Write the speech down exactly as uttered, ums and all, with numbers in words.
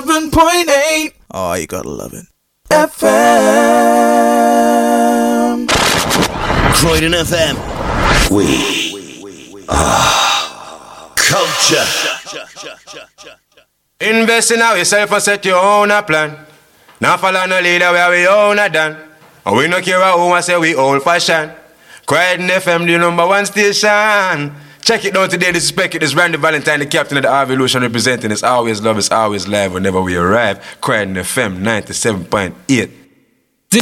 ninety-seven point eight. Oh, you gotta love it. F M. Croydon F M. We are culture. Invest in how yourself and set your own a plan. Now follow no leader where we own a done. And we no care who I say we old fashioned. Croydon F M, the number one station. Check it down today, this is Speck It, this is Randy Valentine, the captain of the Revolution representing. It's always love, it's always live whenever we arrive. Croydon F M ninety-seven point eight.